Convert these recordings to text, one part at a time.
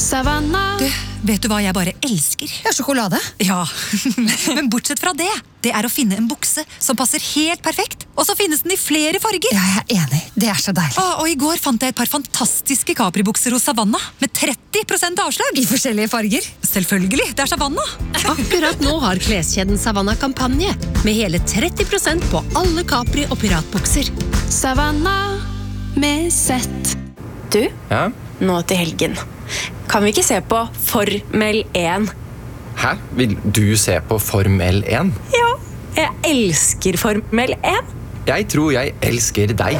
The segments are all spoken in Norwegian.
Savanna. Vet du hva jeg bare elsker? Ja, sjokolade. Ja, men bortsett fra det. Det er å finne en bukse som passer helt perfekt. Og så finnes den i flere farger. Ja, jeg er enig. Det er så deilig. Og i går fant jeg et par fantastiske Capri-bukser hos Savanna med 30% avslag. I forskjellige farger. Selvfølgelig, det er Savanna. Akkurat nå har kleskjeden Savanna kampanje med hele 30% på alle Capri og piratbukser. Savanna med sett. Du, Ja? nå til helgen. Kan vi ikke se på Formel 1? Hæ? Vil du se på Formel 1? Ja, jeg elsker Formel 1. Jeg tror jeg elsker deg.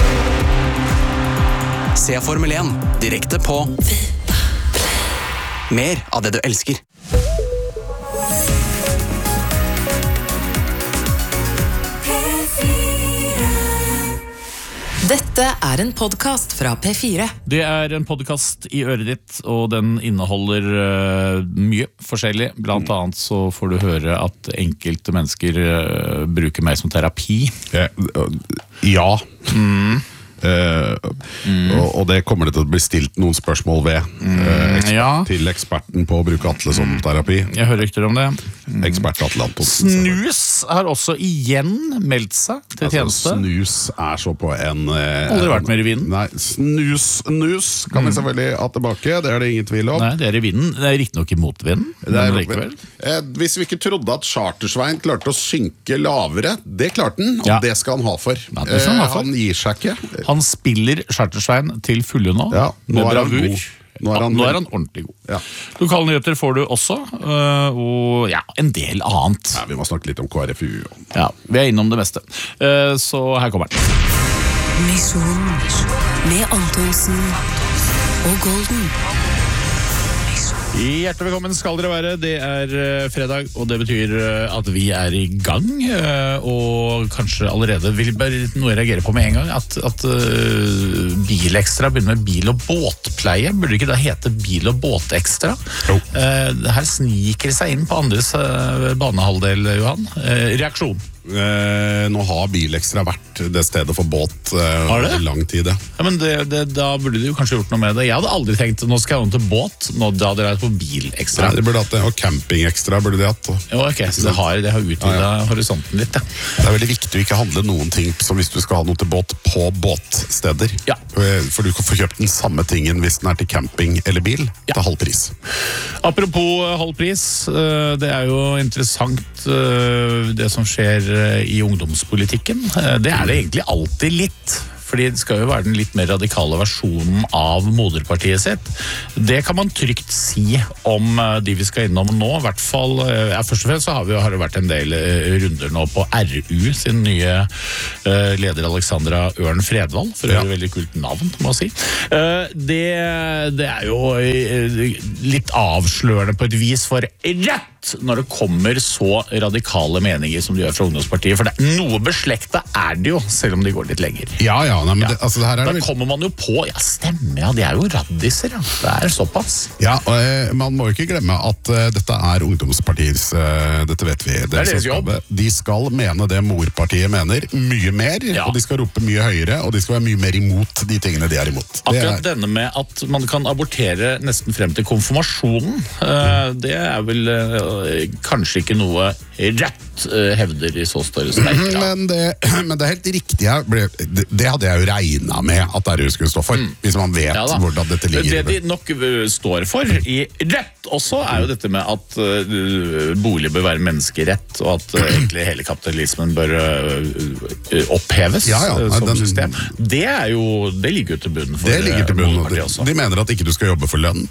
Se Formel 1 direkte på mer av det du elsker. Dette er en podcast fra P4. Det er en podcast i øret ditt, og den inneholder mye forskjellig. Blant annet så får du høre at enkelte mennesker bruker meg som terapi. Ja. Og det kommer det til å bli stilt noen spørsmål ved til eksperten på å bruke Atle som terapi. Jeg hører rykter om det. Ekspert Atle Antonsen. Snus har også igjen meldt seg til tjeneste. Snus er så på en Aldri vært mer i vinden. Nei, snus kan vi selvfølgelig ha tilbake. Det er det ingen tvil om. Nei, det er i vinden. Det er riktig nok imot vinden. Hvis vi ikke trodde at Chartersveien klarte å synke lavere, det klarte han, og det skal han ha for. Han gir seg ikke. Han spiller Chartersveien til fulle nå. Nå er han god. Nå er han ordentlig god. Lokalnyheter får du også, og en del annet. Vi må snakke litt om KrFU. Ja, vi er innom det meste. Så her kommer den. Misjon med Antonsen og Golden. Hjertelig velkommen skal dere være. Det er fredag, og det betyr at vi er i gang. Og kanskje allerede vil bare noe reagere på med en gang at Bilekstra begynner med bil- og båtpleie. Burde ikke det hete bil- og båtekstra? Her sniker det seg inn på andres banehalvdel, Johan. Reaksjon? Nå har Bilekstra vært det stedet for båt i lang tid. Ja, men da burde de jo kanskje gjort noe med det. Jeg hadde aldri tenkt nå skal jeg ha til båt. Nå da dere er på Bilekstra. Nei, de burde hatt det, og campingekstra burde de hatt. Jo, ok, så det har utvidet horisonten litt. Det er veldig viktig å ikke handle noen ting som hvis du skal ha noe til båt på båtsteder. For du kan få kjøpt den samme tingen hvis den er til camping eller bil til halv pris. Apropos halv pris, det er jo interessant det som skjer i ungdomspolitikken. Det er det egentlig alltid litt, fordi det skal jo være den litt mer radikale versjonen av moderpartiet sitt. Det kan man trygt si om de vi skal innom nå. I hvert fall, først og fremst så har det vært en del runder nå på RU sin nye leder Alexandra Ørn Fredvald, for å gjøre veldig kult navn, må jeg si. Det er jo litt avslørende på et vis for rett når det kommer så radikale meninger som de gjør fra ungdomspartiet, for det er noe beslektet er det jo, selv om de går litt lenger. Nei, men det her er da kommer man jo på, stemmer, de er jo raddiser, det er såpass. Ja, og man må jo ikke glemme at dette er ungdomspartiets, dette vet vi. Det er deres jobb. De skal mene det morpartiet mener, mye mer, og de skal rope mye høyere, og de skal være mye mer imot de tingene de er imot. Akkurat denne med at man kan abortere nesten frem til konfirmasjonen, det er vel kanskje ikke noe rett hevder i så større sterk. Men det er helt riktig. Det hadde jeg jo regnet med at RU skulle stå for, hvis man vet hvordan dette ligger. Det de nok står for i rett også er jo dette med at bolig bør være menneskerett, og at egentlig hele kapitalismen bør oppheves som system. Det ligger jo til bunnen for Moderpartiet også. De mener at ikke du skal jobbe for lønn.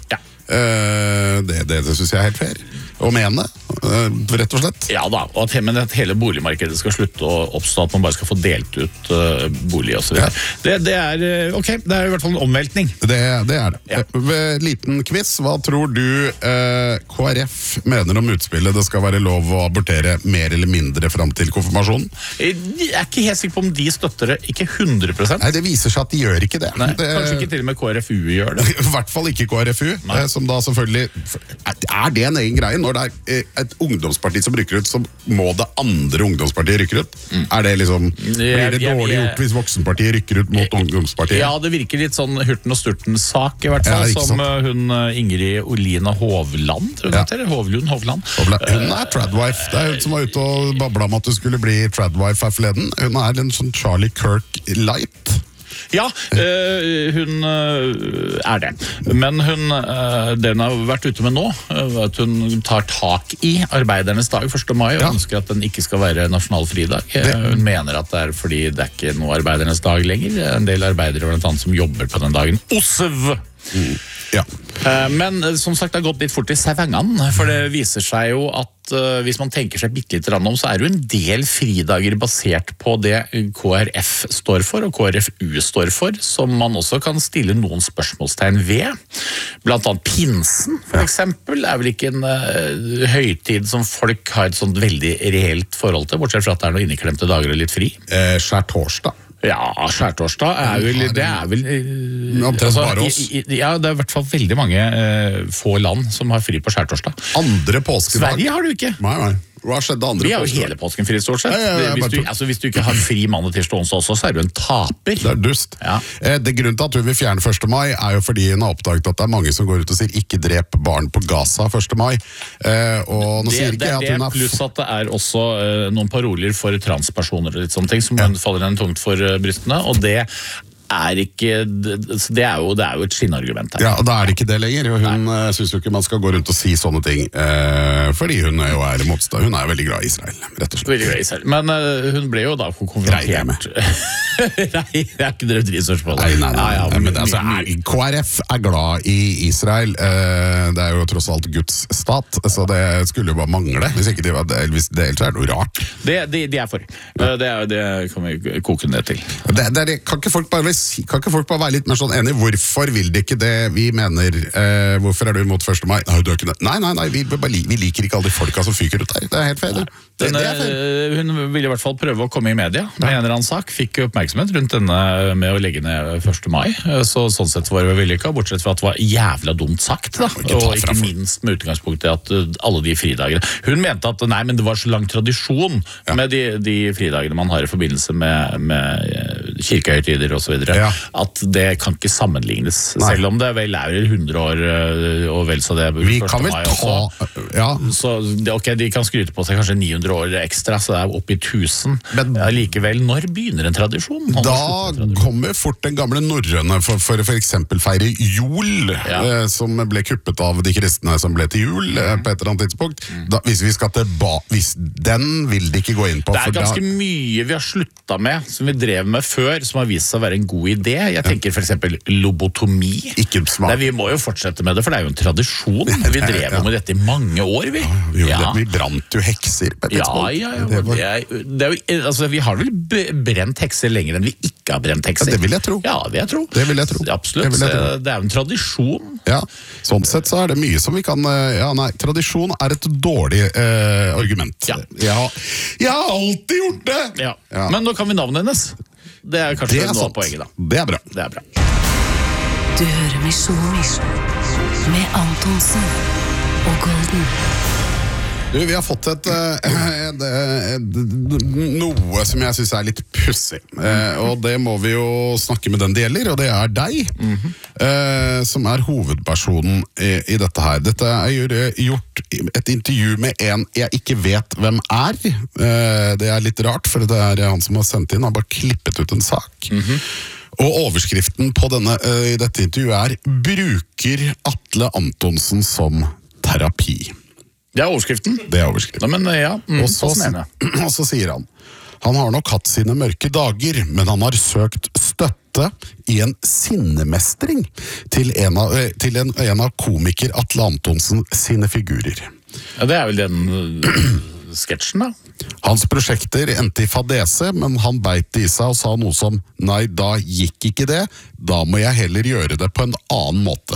Det synes jeg er helt fair å mene, rett og slett. Ja da, og at hele boligmarkedet skal slutte å oppstå, at man bare skal få delt ut bolig og så videre. Det er i hvert fall en omveltning. Det er det. Liten quiz, hva tror du KrF mener om utspillet det skal være lov å abortere mer eller mindre frem til konfirmasjonen? Jeg er ikke helt sikker på om de støtter det, ikke 100%. Nei, det viser seg at de gjør ikke det. Kanskje ikke til og med KrFU gjør det. I hvert fall ikke KrFU, som da selvfølgelig er det en egen greie når det er ungdomsparti som rykker ut, så må det andre ungdomspartiet rykke ut. Er det liksom, blir det dårlig gjort hvis voksenpartiet rykker ut mot ungdomspartiet? Ja, det virker litt sånn Hurten og Sturten-sak i hvert fall, som hun Ingrid Olina Hovland, tror jeg heter, Hovland. Hun tradwife, det hun som var ute og babla om at du skulle bli tradwife her forleden. Hun en sånn Charlie Kirk light. Ja, hun det. Men det hun har vært ute med nå, at hun tar tak i arbeidernes dag 1. mai, og ønsker at den ikke skal være nasjonal fridag. Hun mener at det fordi det ikke noe arbeidernes dag lenger. En del arbeidere blant annet som jobber på den dagen. OSV! Ja. Men som sagt, det har gått litt fort i Savangene, for det viser seg jo at hvis man tenker seg bitte litt om, så det jo en del fridager basert på det KrF står for, og KrFU står for, som man også kan stille noen spørsmålstegn ved. Blant annet pinsen, for eksempel, vel ikke en høytid som folk har et sånt veldig reelt forhold til, bortsett fra at det noen inneklemte dager og litt fri. Skjærtorsdag. Ja, skjærtorsdag det vel altså, ja, det i hvert fall veldig mange få land som har fri på skjærtorsdag. Andre påskedag. Sverige har du ikke. Nei. Hva skjedde andre påskedag? Vi har jo hele påsken fri stort sett. Hvis du ikke har fri mandag, tirsdag, onsdag også, så du en taper. Det dust. Ja. Det grunnen til at hun vil fjerne 1. mai jo fordi hun har oppdaget at det mange som går ut og sier ikke drep barn på Gaza 1. mai. Og nå sier ikke jeg at hun pluss at det også noen paroler for transpersoner og litt sånne ting som faller henne tungt for brystene, og det ikke, det jo et skinnargument her. Ja, og da det ikke det lenger, og hun synes jo ikke man skal gå rundt og si sånne ting, fordi hun jo motstand. Hun veldig glad i Israel, rett og slett. Veldig glad i Israel, men hun ble jo da konfrontert. Nei, jeg har ikke drevet research på det. Nei, men altså, KrF glad i Israel, det jo tross alt Guds stat, så det skulle jo bare mangle, hvis ikke hvis det ellers det noe rart. De for. Det kan vi koke ned til. Kan ikke folk bare være litt mer sånn enig? Hvorfor vil de ikke det vi mener? Hvorfor du imot 1. mai? Nei, vi liker ikke alle de folka som fyker ut der. Det helt feil. Hun ville i hvert fall prøve å komme i media med en eller annen sak, fikk oppmerksomhet rundt denne med å legge ned 1. mai, så sånn sett var det vellykket, bortsett fra at det var jævla dumt sagt da, og ikke minst med utgangspunktet at alle de fridagene. Hun mente at nei, men det var så lang tradisjon med de fridagene man har i forbindelse med kirkehøytider og så videre, at det kan ikke sammenlignes, selv om det vel 100 år og vel så det vi kan vel ta så de kan skryte på seg kanskje 900 år ekstra, så det opp i 1000, men likevel, når begynner en tradisjon? Da kommer fort den gamle norrøne for eksempel feire jul, som ble kuppet av de kristne som ble til jul på et eller annet tidspunkt. Hvis vi skal hvis den vil de ikke gå inn på. Det ganske mye vi har sluttet med, som vi drev med før, som har vist seg å være en god idé. Jeg tenker for eksempel lobotomi. Ikke smart. Vi må jo fortsette med det, for det jo en tradisjon. Vi drev med dette i mange år, vi. Vi brant jo hekser på et altså, vi har vel brent hekser lenger enn vi ikke har brent hekser. Det vil jeg tro. Ja, det vil jeg tro. Absolutt. Det jo en tradisjon. Ja, sånn sett så det mye som vi kan tradisjon et dårlig argument. Jeg har alltid gjort det! Men nå kan vi navnet hennes. Det kanskje noe av poenget da. Det bra. Du hører Misjon med Antonsen og Golden. Vi har fått noe som jeg synes litt pussig, og det må vi jo snakke med den det gjelder, og det deg, som hovedpersonen i dette her. Dette gjort et intervju med en jeg ikke vet hvem det litt rart, for det han som har sendt inn, han bare klippet ut en sak. Og overskriften på i dette intervjuet «Bruker Atle Antonsen som terapi». Det overskriften? Det overskriften. Men og så sier han har nok hatt sine mørke dager, men han har søkt støtte i en sinnemestring til en av komiker Atle Antonsen sine figurer. Ja, det vel den sketsjen da. Hans prosjekter endte i fadese, men han beit det i seg og sa noe som «Nei, da gikk ikke det, da må jeg heller gjøre det på en annen måte».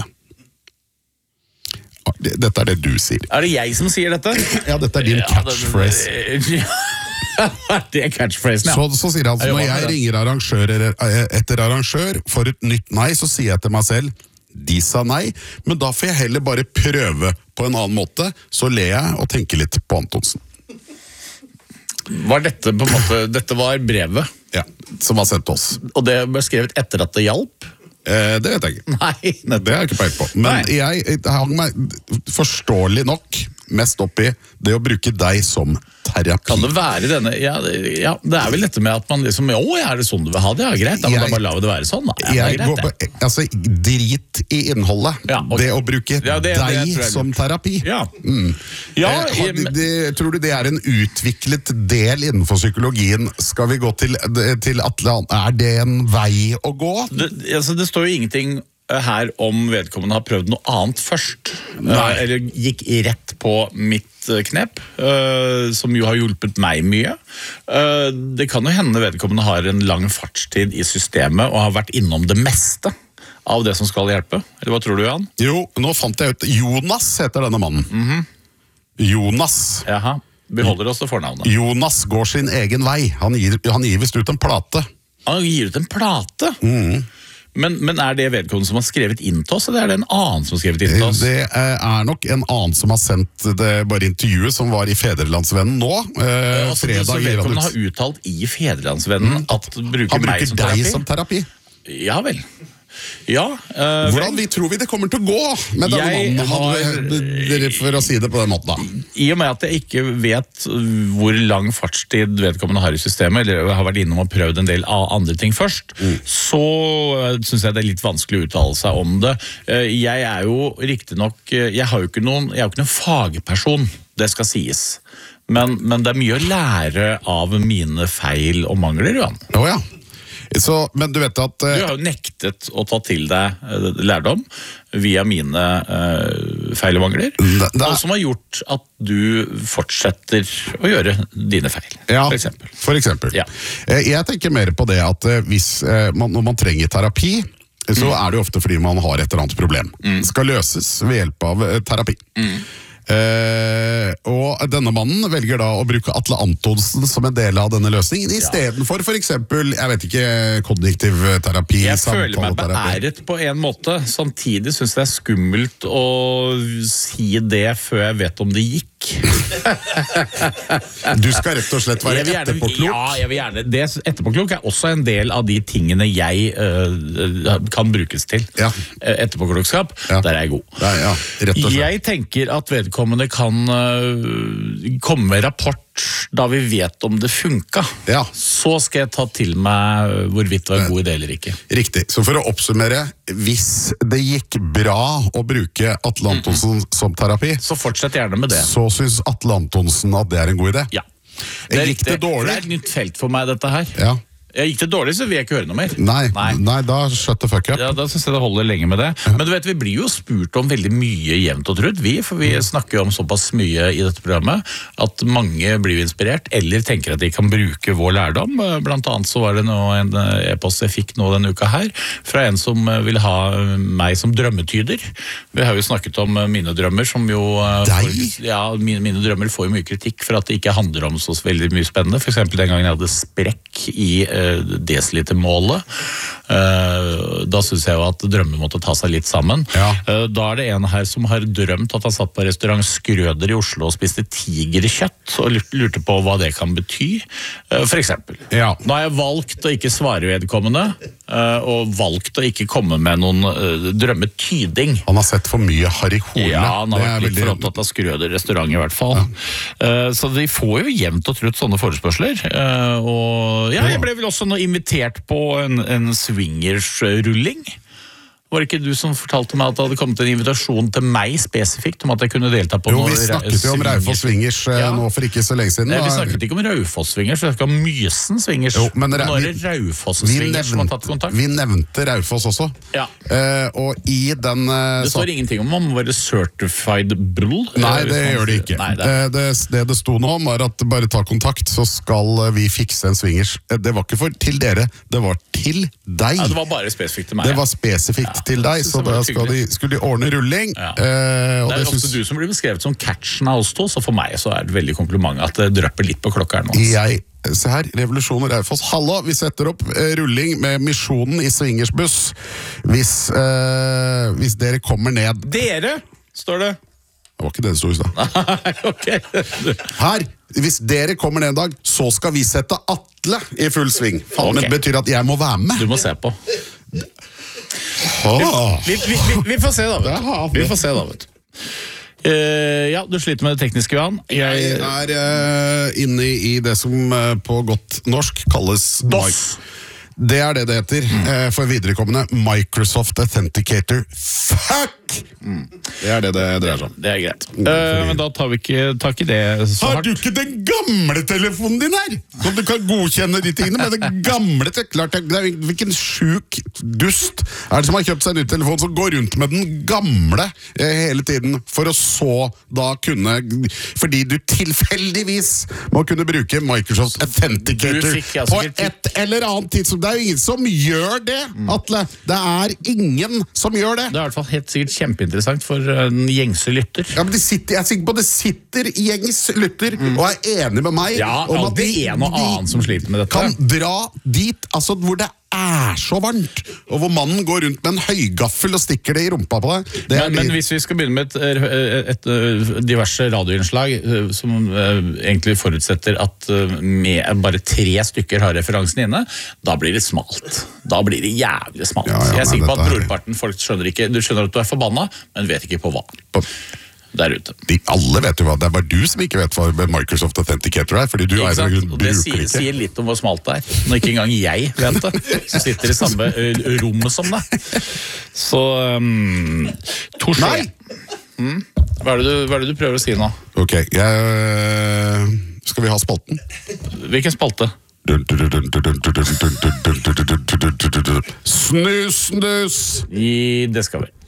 Dette det du sier. Det jeg som sier dette? Ja, dette din catchphrase. Det catchphrasen, ja. Så sier han, når jeg ringer etter arrangør for et nytt nei, så sier jeg til meg selv, De sa nei, men da får jeg heller bare prøve på en annen måte, så ler jeg og tenker litt på Antonsen. Var dette på en måte, dette var brevet? Ja, som var sendt til oss. Og det ble skrevet etter at det hjalp? Det vet jeg ikke. Nei, det har jeg ikke peilt på. Men jeg hang meg forståelig nok mest opp i det å bruke deg som terapi. Kan det være denne, ja, det er vel dette med at man liksom, er det sånn du vil ha det? Ja, greit, da må da bare la det være sånn. Da. Ja, altså, drit i innholdet. Ja, det å bruke deg som terapi. Ja. Tror du det er en utviklet del innenfor psykologien? Skal vi gå til Atle? Er det en vei å gå? Det står jo ingenting her om vedkommende har prøvd noe annet først. Eller gikk rett på mitt knep, som jo har hjulpet meg mye. Det kan jo hende vedkommende har en lang fartstid i systemet og har vært innom det meste av det som skal hjelpe. Eller hva tror du, Jan? Jo, nå fant jeg ut. Jonas heter denne mannen. Jonas. Jaha, vi holder oss til fornavnet. Jonas går sin egen vei. Han gir vist ut en plate. Han gir ut en plate? Men er det vedkommende som har skrevet inn til oss, eller er det en annen som har skrevet inn til oss? Det er nok en annen som har sendt det bare intervjuet, som var i Fedrelandsvennen nå. Fredag. Så vedkommende har uttalt i Fedrelandsvennen at bruker meg som terapi? Han bruker deg som terapi. Ja vel. Ja, hvordan tror vi det kommer til å gå med denne mannen, for å si det på den måten da? I og med at jeg ikke vet hvor lang fartstid vedkommende har i systemet, eller har vært innom og prøvd en del andre ting først, så synes jeg det er litt vanskelig å uttale seg om det. Jeg er jo riktig nok, jeg er jo ikke noen fagperson, det skal sies. Men det er mye å lære av mine feil og mangler, Johan. Ja. Men du vet at du har jo nektet å ta til deg lærdom via mine feil og mangler, og som har gjort at du fortsetter å gjøre dine feil, for eksempel. Ja. Jeg tenker mer på det at når man trenger terapi, så er det jo ofte fordi man har et eller annet problem. Det skal løses ved hjelp av terapi. Og denne mannen velger da å bruke Atle Antonsen som en del av denne løsningen, i stedet for eksempel, jeg vet ikke, kognitiv terapi. Jeg føler meg beæret på en måte. Samtidig synes jeg det er skummelt å si det før jeg vet om det gikk. Du skal rett og slett være etterpåklok. Ja, jeg vil gjerne. Etterpåklok er også en del av de tingene jeg kan brukes til. Etterpåklokskap, der er jeg god. Rett og slett. Jeg tenker at vedkommende kan komme med rapport da vi vet om det funka. Så skal jeg ta til meg hvorvidt det var en god idé eller ikke. Riktig. Så for å oppsummere, hvis det gikk bra å bruke Atle Antonsen som terapi, så fortsett gjerne med det. Så synes Atle Antonsen at det er en god idé? Ja. Det er riktig. Det er et nytt felt for meg, dette her. Ja. Gikk det dårlig, så vil jeg ikke høre noe mer. Nei, da shut the fuck up. Ja, da synes jeg det holder lenge med det. Men du vet, vi blir jo spurt om veldig mye jevnt og trutt, for vi snakker jo om såpass mye i dette programmet, at mange blir inspirert, eller tenker at de kan bruke vår lærdom. Blant annet så var det en e-post jeg fikk nå denne uka her, fra en som vil ha meg som drømmetyder. Vi har jo snakket om mine drømmer, som jo... mine drømmer får jo mye kritikk for at det ikke handler om så veldig mye spennende. For eksempel den gangen jeg hadde sprekk i desilitermålet. Da synes jeg jo at drømmer måtte ta seg litt sammen. Da er det en her som har drømt at han satt på restaurant Skrøder i Oslo og spiste tigerkjøtt, og lurte på hva det kan bety, for eksempel. Da har jeg valgt å ikke svare vedkommende, og valgt å ikke komme med noen drømmetyding. Han har sett for mye Harry Hole. Ja, han har vært litt for opptatt av Skrøder restaurant i hvert fall. Så de får jo jevnt og trutt sånne forespørsler. Og jeg ble vel også nå invitert på en swingers-rulling. Var det ikke du som fortalte meg at det hadde kommet en invitasjon til meg spesifikt om at jeg kunne delta på noe? Jo, vi snakket jo om Raufoss Swingers nå for ikke så lenge siden. Nei, vi snakket ikke om Raufoss Swingers, vi snakket om Mysen Swingers. Nå er det Raufoss Swingers som har tatt kontakt. Vi nevnte Raufoss også. Og i den... Det står ingenting om man var certified brull. Nei, det gjør det ikke. Det sto nå om var at bare ta kontakt, så skal vi fikse en swingers. Det var ikke til dere, det var til deg. Det var bare spesifikt til meg. Det var spesifikt til deg, så da skulle de ordne rulling. Ja. Det er ofte du som blir beskrevet som catchen av oss to, så for meg så det et veldig kompliment at det drøpper litt på klokka her nå. Se her, Revolusjoner Raufoss. Hallo, vi setter opp rulling med Misjonen i Svingersbuss. Hvis dere kommer ned. Dere, står det. Det var ikke det det stod i stad. Okay. Her, hvis dere kommer ned en dag, så skal vi sette Atle i full sving. Men det betyr at jeg må være med. Du må se på. Vi får se da, vet du. Vi får se da, vet du. Ja, du sliter med det tekniske, Johan. Jeg inne i det som på godt norsk kalles DOS. Det det heter for viderekommende Microsoft Authenticator. Fuck! Det dreier seg om. Det greit. Men da tar vi ikke tak i det så hardt. Har du ikke den gamle telefonen din her? Så du kan godkjenne de tingene med den gamle. Hvilken sjuk dust det som har kjøpt seg en ny telefon som går rundt med den gamle hele tiden, for å så da kunne, fordi du tilfeldigvis må kunne bruke Microsoft Authenticator på et eller annet tidspunkt. Det jo ingen som gjør det, Atle. Det ingen som gjør det. Det i hvert fall helt sikkert kjempeinteressant for den gjengse lytter. Ja, men jeg er sikker på det sitter gjengs lytter og enig med meg om at det en og annen som sliter med dette. Kan dra dit, altså hvor det så varmt, og hvor mannen går rundt med en høygaffel og stikker det i rumpa på deg. Men hvis vi skal begynne med et diverse radioinnslag som egentlig forutsetter at med bare 3 stykker har referansen inne, da blir det smalt. Da blir det jævlig smalt. Jeg er sikker på at brorparten folk skjønner ikke, du skjønner at du forbanna, men vet ikke på hva. Der ute. Alle vet jo hva, det bare du som ikke vet hva Microsoft Authenticator fordi du og det sier litt om hvor smalt det når ikke engang jeg vet det, som sitter i samme rommet som deg. Så Torstein, hva det du prøver å si nå? Ok, skal vi ha spalten? Hvilken spalte? Snus! Det skal vi.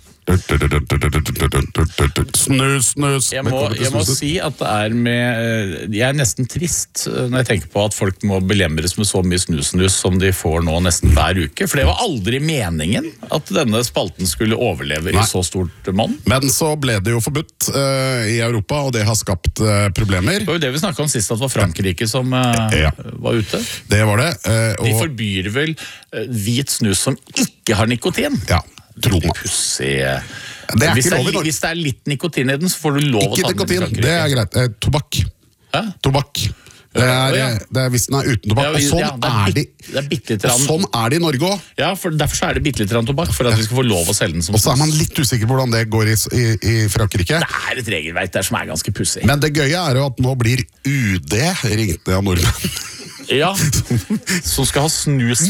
Snus. Jeg må si at jeg nesten trist når jeg tenker på at folk må belemres med så mye snus som de får nå nesten hver uke, for det var aldri meningen at denne spalten skulle overleve i så stort monn. Men så ble det jo forbudt i Europa, og det har skapt problemer. Det var jo det vi snakket om sist, at det var Frankrike som var ute. Det var det. De forbyr vel hvit snus som ikke har nikotin. Ja. Pussig. Hvis det litt nikotin i den, så får du lov å ta den. Ikke nikotin, det greit. Tobakk. Tobakk. Det hvis den uten tobakk. Og sånn det i Norge også. Ja, for derfor det bitte litt tobakk, for at vi skal få lov å selge den som og så man litt usikker på hvordan det går i Frankrike. Det et regelverk der som ganske pussig. Men det gøye jo at nå blir UD ringt ned av nordmenn. Ja, som skal ha snus.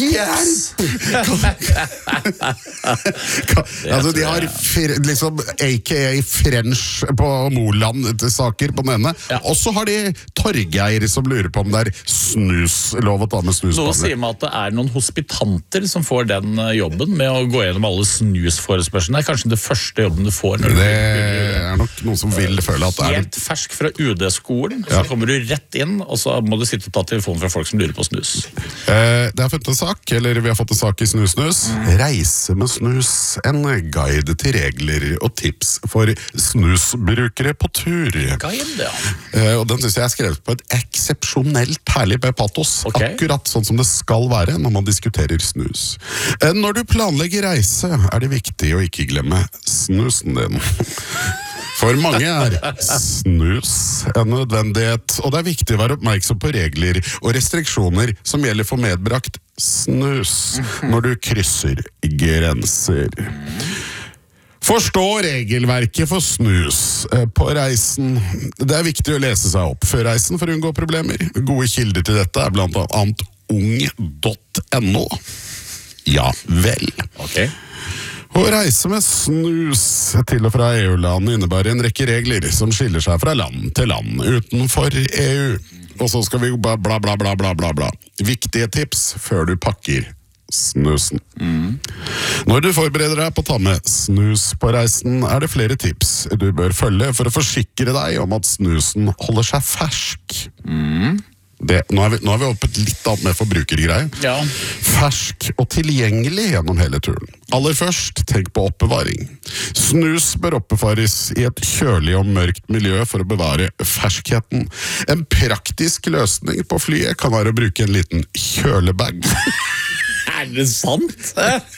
Altså de har liksom AKA French på Moland-saker på den ene. Og så har de Torgeir som lurer på om det lov å ta med snus. Nå sier man at det noen hospitanter som får den jobben med å gå gjennom alle snusforespørslene. Det kanskje det første jobben du får. Det nok noen som vil føle at det helt fersk fra UD-skolen, så kommer du rett inn, og så må du sitte og ta telefonen fra folk som lurer på snus. Det har fått en sak, eller vi har fått en sak i Snus. Reise med snus, en guide til regler og tips for snusbrukere på tur. Guide, og den synes jeg skrevet på et eksepsjonelt herlig patos. Akkurat sånn som det skal være når man diskuterer snus. Når du planlegger reise, det viktig å ikke glemme snusen din. For mange snus en nødvendighet, og det viktig å være oppmerksom på regler og restriksjoner som gjelder for medbrakt snus når du krysser grenser. Forstå regelverket for snus på reisen. Det viktig å lese seg opp før reisen for å unngå problemer. Gode kilder til dette blant annet ung.no. Ja vel. Å reise med snus til og fra EU-land innebærer en rekke regler som skiller seg fra land til land utenfor EU. Og så skal vi bla bla bla bla bla bla. Viktige tips før du pakker snusen. Når du forbereder deg på å ta med snus på reisen, det flere tips du bør følge for å forsikre deg om at snusen holder seg fersk. Nå er vi oppe på et litt annet med forbrukergreie. Ja. Fersk og tilgjengelig gjennom hele turen. Aller først, tenk på oppbevaring. Snus bør oppbevares i et kjølig og mørkt miljø for å bevare ferskheten. En praktisk løsning på flyet kan være å bruke en liten kjølebag. Er det sant?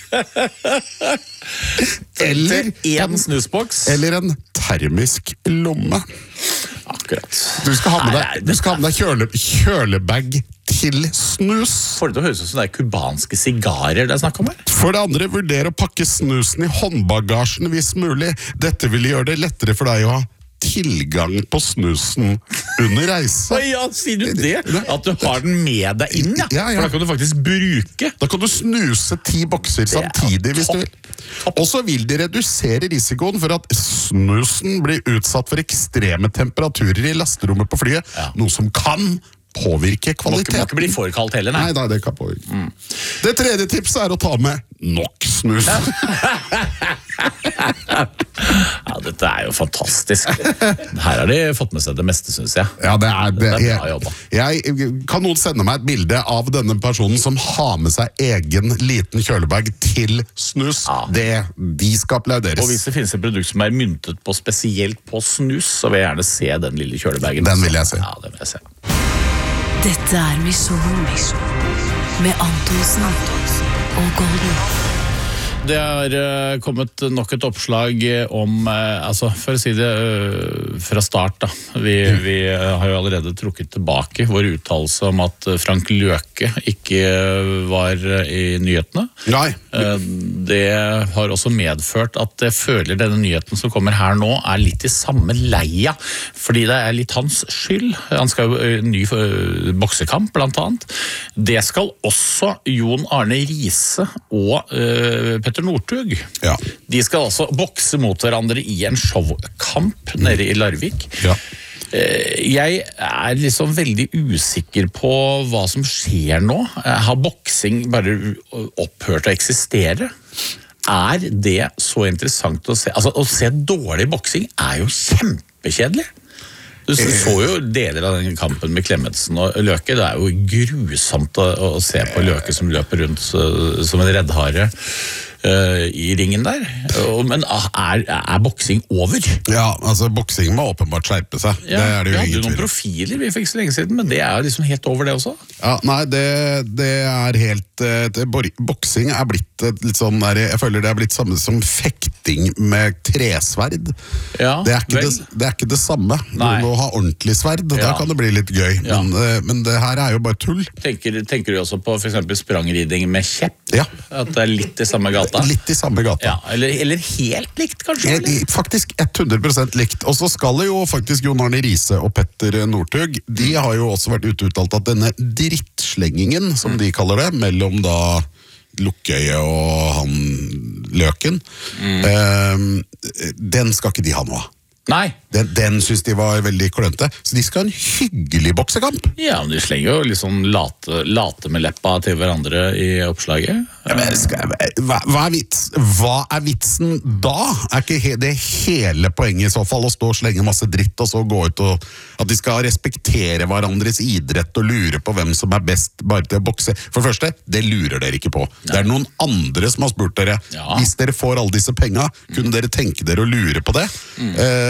Eller en snusboks. Eller en termisk lomme. Akkurat. Du skal ha med deg kjølebag til snus. Får det til å høres ut som det er kubanske sigarer det er snakk om her? For det andre, vurder å pakke snusen i håndbagasjen hvis mulig. Dette vil gjøre det lettere for deg å ha tilgang på snusen under reise. Ja, sier du det? At du har den med deg inn, ja? Ja. For da kan du faktisk bruke. Da kan du snuse 10 bokser samtidig hvis du vil. Og så vil det redusere risikoen for at snusen blir utsatt for ekstreme temperaturer i lasterommet på flyet, noe som kan påvirke kvaliteten. Må ikke bli for kaldt heller, nei. Nei, det kan påvirke. Det tredje tipset er å ta med nok snus. Ja, dette er jo fantastisk. Her har de fått med seg det meste, synes jeg. Ja, det er bra jobba. Kan noen sende meg et bilde av denne personen som har med seg egen liten kjølebag til snus? Ja. De skal applauderes. Og hvis det finnes et produkt som er myntet på spesielt på snus, så vil jeg gjerne se den lille kjølebagen. Den vil jeg se. Ja, den vil jeg se. Dette er Misjon med Antonsen og Golden. Det har kommet nok et oppslag om, for å si det fra start da, vi har jo allerede trukket tilbake vår uttalelse om at Frank Løke ikke var i nyhetene. Nei. Det har også medført at jeg føler denne nyheten som kommer her nå er litt i samme leia, fordi det er litt hans skyld. Han skal jo i ny boksekamp blant annet. Det skal også Jon Arne Riise og Petter Northug. Ja. De skal altså bokse mot hverandre i en showkamp nede i Larvik. Ja. Jeg er liksom veldig usikker på hva som skjer nå. Har boksing bare opphørt å eksistere? Er det så interessant å se? Altså, å se dårlig boksing er jo kjempekjedelig. Du så jo deler av den kampen med Klemetsen og Løke. Det er jo grusomt å se på Løke som løper rundt som en reddhare i ringen der. Men er boksing over? Ja, altså boksing må åpenbart skjerpe seg. Ja, det er det jo ingen noen profiler vi fikk så lenge siden, men det er liksom helt over det også. Ja, nei, det er helt boksing er blitt litt sånn der, jeg føler det er blitt samme som fekting med tresverd. Ja, det er ikke det samme. Du må ha ordentlig sverd, da kan det bli litt gøy. Ja. Men det her er jo bare tull. Tenker du også på for eksempel sprangriding med kjepp? Ja. At det er litt i samme gata? Litt i samme gata. Ja, eller helt likt, kanskje? Faktisk 100% likt. Og så skal det jo faktisk Jon Arne Riise og Petter Northug, de har jo også vært uttalt at denne drittslengingen, som de kaller det, mellom da Lukkøye og han Løken, den skal ikke de ha noe av. Nei. Den synes de var veldig klønete. Så de skal ha en hyggelig boksekamp. Ja, men de slenger jo liksom late med leppa til hverandre i oppslaget. Ja, men hva er vitsen da? Er ikke det hele poenget i så fall å stå og slenge masse dritt og så gå ut og at de skal respektere hverandres idrett og lure på hvem som er best bare til å bokse? For det første, det lurer dere ikke på. Nei. Det er noen andre som har spurt dere. Hvis dere får alle disse penga, kunne dere tenke dere å lure på det?